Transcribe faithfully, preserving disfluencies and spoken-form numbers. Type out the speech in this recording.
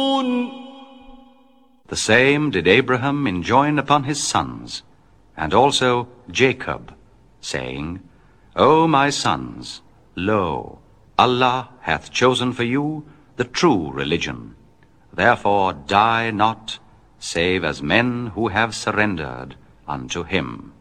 The same did Abraham enjoin upon his sons, and also Jacob, saying, O my sons, lo, Allah hath chosen for you the true religion. Therefore die not, save as men who have surrendered unto him.